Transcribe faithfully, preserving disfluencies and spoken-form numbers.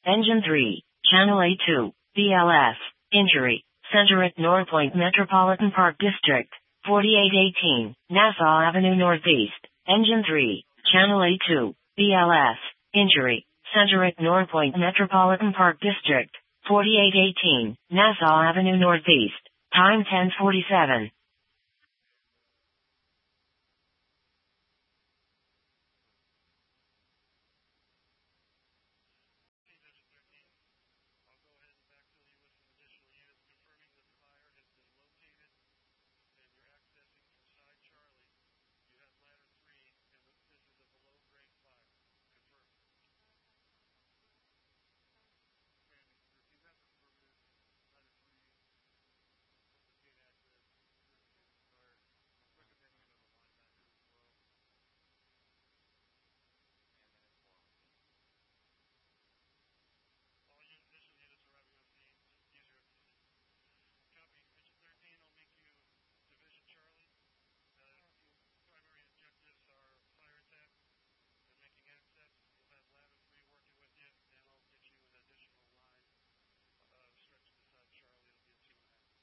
Engine three, Channel A two, B L S, injury, center at Northpointe Metropolitan Park District, forty-eight eighteen, Nassau Avenue Northeast. Engine three, Channel A two, B L S, injury, center at Northpointe Metropolitan Park District, forty-eight eighteen, Nassau Avenue Northeast. Time ten forty-seven.